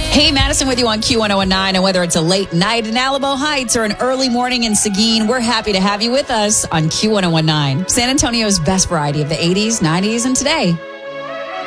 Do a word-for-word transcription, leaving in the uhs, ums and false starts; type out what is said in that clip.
Hey, Madison with you on Q one oh nine. And whether it's a late night in Alamo Heights or an early morning in Seguin, we're happy to have you with us on Q one oh nine, San Antonio's best variety of the eighties, nineties, and today.